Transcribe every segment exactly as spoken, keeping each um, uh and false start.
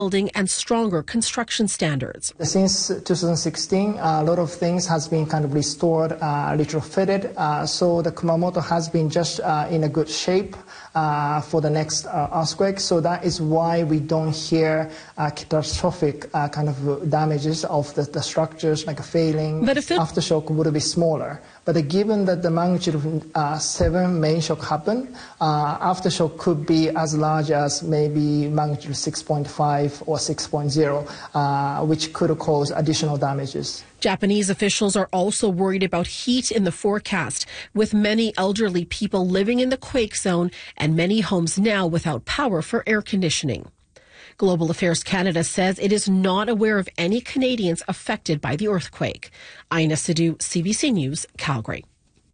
building and stronger construction standards. Since two thousand sixteen, a lot of things has been kind of restored, uh, retrofitted, uh, so the Kumamoto has been just uh, in a good shape uh, for the next uh, earthquake. So that is why we don't hear uh, catastrophic uh, kind of damages of the, the structures like failing. But if it- aftershock would be smaller. But uh, given that the magnitude of uh, seven main shock happened, uh, aftershock could be as large as maybe magnitude six point five or six point zero, uh, which could cause additional damages. Japanese officials are also worried about heat in the forecast, with many elderly people living in the quake zone and many homes now without power for air conditioning. Global Affairs Canada says it is not aware of any Canadians affected by the earthquake. Aina Sidhu, C B C News, Calgary.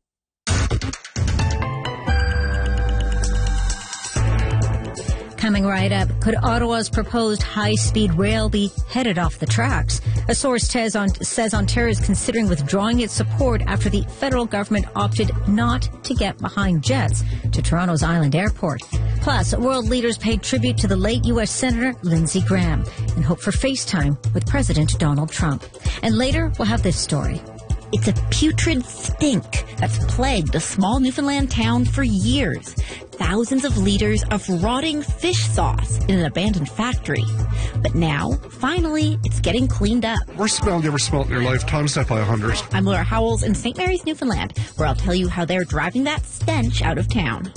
Coming right up, could Ottawa's proposed high-speed rail be headed off the tracks? A source says, on, says Ontario is considering withdrawing its support after the federal government opted not to get behind jets to Toronto's Island Airport. Plus, world leaders paid tribute to the late U S Senator Lindsey Graham in hope for FaceTime with President Donald Trump. And later, we'll have this story. It's a putrid stink that's plagued a small Newfoundland town for years. Thousands of liters of rotting fish sauce in an abandoned factory. But now, finally, it's getting cleaned up. Worst smell you ever smelled in your life, times that by a hundred. I'm Laura Howells in Saint Mary's, Newfoundland, where I'll tell you how they're driving that stench out of town.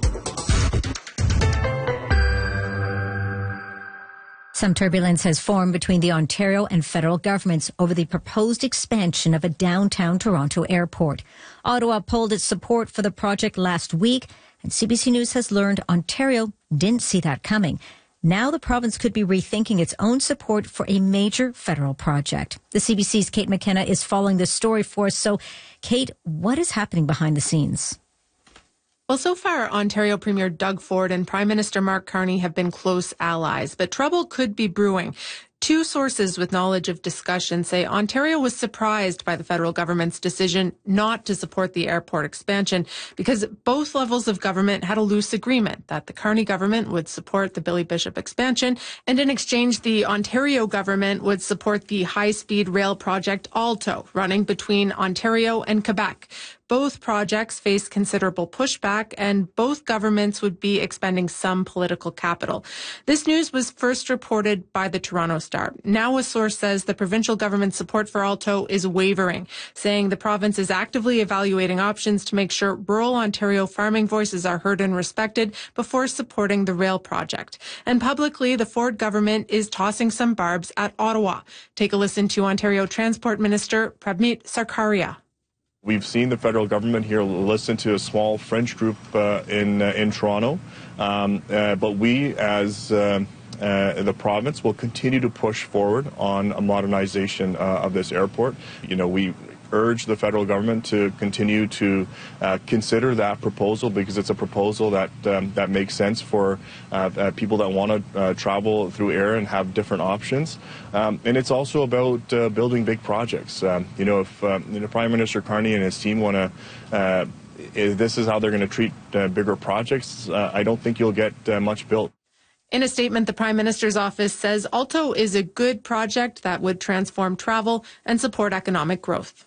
Some turbulence has formed between the Ontario and federal governments over the proposed expansion of a downtown Toronto airport. Ottawa pulled its support for the project last week, and C B C News has learned Ontario didn't see that coming. Now the province could be rethinking its own support for a major federal project. The C B C's Kate McKenna is following this story for us. So, Kate, what is happening behind the scenes? Well, so far, Ontario Premier Doug Ford and Prime Minister Mark Carney have been close allies, but trouble could be brewing. Two sources with knowledge of discussion say Ontario was surprised by the federal government's decision not to support the airport expansion because both levels of government had a loose agreement that the Carney government would support the Billy Bishop expansion, and in exchange, the Ontario government would support the high-speed rail project Alto, running between Ontario and Quebec. Both projects face considerable pushback, and both governments would be expending some political capital. This news was first reported by the Toronto Star. Now a source says the provincial government's support for Alto is wavering, saying the province is actively evaluating options to make sure rural Ontario farming voices are heard and respected before supporting the rail project. And publicly, the Ford government is tossing some barbs at Ottawa. Take a listen to Ontario Transport Minister Prabmeet Sarkaria. We've seen the federal government here listen to a small French group uh, in uh, in Toronto, um, uh, but we, as uh, uh, the province, will continue to push forward on a modernization uh, of this airport. You know, we urge the federal government to continue to uh, consider that proposal because it's a proposal that um, that makes sense for uh, uh, people that want to uh, travel through air and have different options. Um, and it's also about uh, building big projects. Um, you know, if uh, you know, Prime Minister Carney and his team want to, uh, if this is how they're going to treat uh, bigger projects, uh, I don't think you'll get uh, much built. In a statement, the Prime Minister's office says Alto is a good project that would transform travel and support economic growth.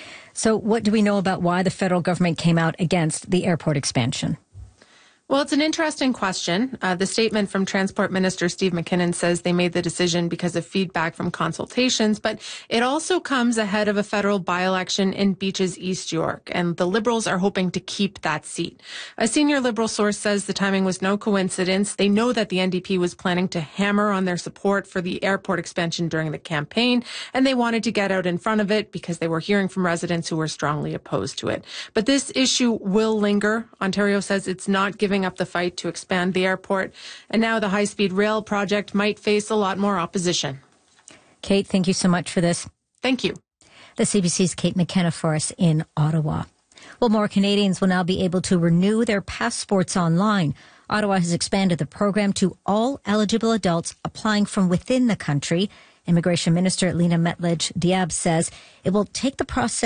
So what do we know about why the federal government came out against the airport expansion? Well, it's an interesting question. Uh, the statement from Transport Minister Steve McKinnon says they made the decision because of feedback from consultations, but it also comes ahead of a federal by-election in Beaches, East York, and the Liberals are hoping to keep that seat. A senior Liberal source says the timing was no coincidence. They know that the N D P was planning to hammer on their support for the airport expansion during the campaign, and they wanted to get out in front of it because they were hearing from residents who were strongly opposed to it. But this issue will linger. Ontario says it's not giving up the fight to expand the airport, and now the high-speed rail project might face a lot more opposition. Kate, thank you so much for this. Thank you. The C B C's Kate McKenna for us in Ottawa. Well, more Canadians will now be able to renew their passports online. Ottawa has expanded the program to all eligible adults applying from within the country. Immigration Minister Lena Metlidge Diab says it will take the process